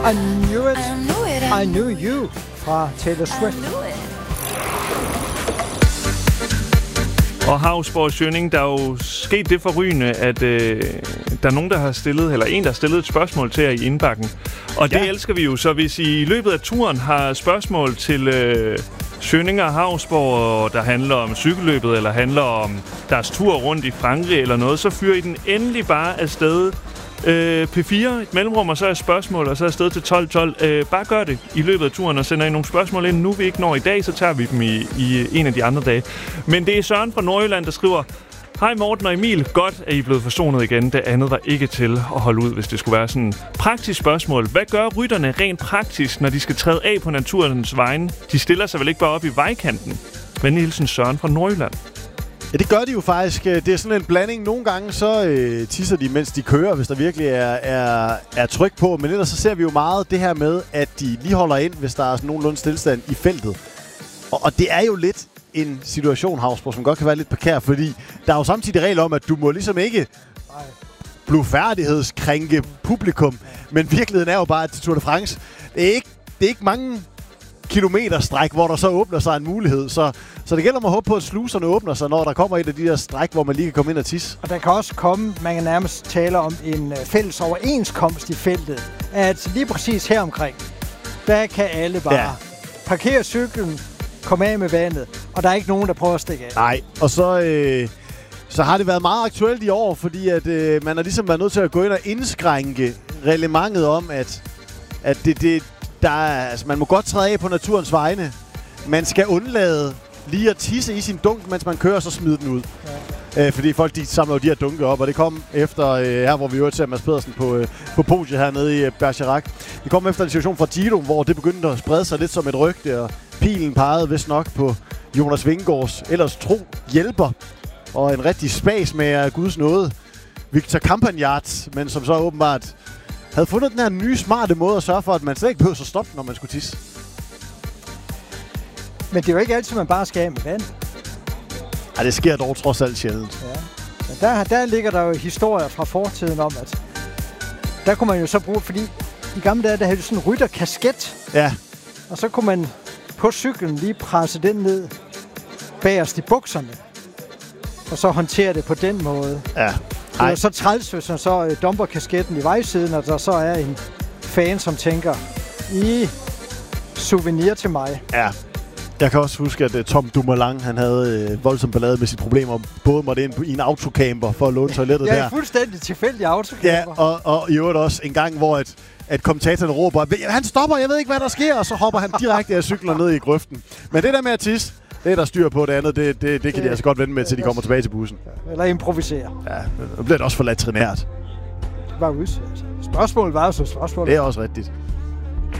I knew it. I knew you fra Taylor Swift. Og Hausborg Schønning, der er jo sket det forrygende, at der er nogen, der har stillet, eller en, der har stillet et spørgsmål til jer i indbakken. Og det elsker vi jo, så hvis I løbet af turen har spørgsmål til Schønning og Hausborg, der handler om cykelløbet, eller handler om deres tur rundt i Frankrig eller noget, så fyrer I den endelig bare afsted. P4, et mellemrum, og så er spørgsmål, og så er afsted til 12.12. Bare gør det i løbet af turen, og sender I nogle spørgsmål ind. Nu vi ikke når i dag, så tager vi dem i en af de andre dage. Men det er Søren fra Nordjylland, der skriver: Hej Morten og Emil, godt at I er blevet forsonet igen. Det andet var ikke til at holde ud, hvis det skulle være sådan et praktisk spørgsmål. Hvad gør rytterne rent praktisk, når de skal træde af på naturens vegne? De stiller sig vel ikke bare op i vejkanten? Venlig hilsen Søren fra Nordjylland. Ja, det gør de jo faktisk. Det er sådan en blanding. Nogle gange så tisser de, mens de kører, hvis der virkelig er tryk på. Men ellers så ser vi jo meget det her med, at de lige holder ind, hvis der er sådan nogenlunde stillstand i feltet. Og det er jo lidt en situation, Hausborg, som godt kan være lidt prekær, fordi der er jo samtidig regler om, at du må ligesom ikke blufærdighedskrænke publikum. Men virkeligheden er jo bare, at til Tour de France, det er ikke mange kilometerstræk, hvor der så åbner sig en mulighed. Så det gælder om at håbe på, at sluserne åbner sig, når der kommer et af de der stræk, hvor man lige kan komme ind og tisse. Og der kan også komme, man kan nærmest tale om en fælles overenskomst i feltet, at lige præcis her omkring, der kan alle bare parkere cyklen, komme af med vandet, og der er ikke nogen, der prøver at stikke af. Nej, og så har det været meget aktuelt i år, fordi at man har ligesom været nødt til at gå ind og indskrænke reglementet om, at man må godt træde af på naturens vegne. Man skal undlade lige at tisse i sin dunk, mens man kører, så smide den ud. Ja. Fordi folk de samler jo de her dunke op, og det kom efter her, hvor vi jo ser Mads Pedersen på podiet hernede i Bergerac. Det kom efter en situation fra Giro, hvor det begyndte at sprede sig lidt som et rygte, og pilen pegede vist nok på Jonas Vingegaards ellers tro hjælper, og en rigtig spas med Guds nåde, Victor Campagnat, men som så åbenbart havde fundet den her nye, smarte måde at sørge for, at man slet ikke behøver at stoppe, når man skulle tisse. Men det er jo ikke altid, man bare skal af med vand. Ja, det sker dog trods alt sjældent. Ja. Men der ligger der jo historier fra fortiden om, at der kunne man jo så bruge, fordi i gamle dage, der havde du sådan en rytterkasket. Ja. Og så kunne man på cyklen lige presse den ned bagerst i bukserne. Og så håndtere det på den måde. Ja. Det er så træls, hvis man så dumper kasketten i vejsiden, og der så er en fan, som tænker, souvenir til mig. Ja. Jeg kan også huske, at Tom Dumoulin, han havde voldsomt ballade med sit problemer, både måtte ind i en autocamper for at låne toilettet der. Ja, fuldstændig tilfældig autocamper. Ja, og i øvrigt også en gang, hvor at kommentatoren råber, han stopper, jeg ved ikke, hvad der sker, og så hopper han direkte af cyklen ned i grøften. Men det der med at tisse, det er der styr på, det andet, det kan de altså godt vende med, til de kommer tilbage til bussen. Eller improvisere. Ja, nu bliver det også for latrinært. Det var udsat. Spørgsmålet var jo så spørgsmålet. Det er også rigtigt.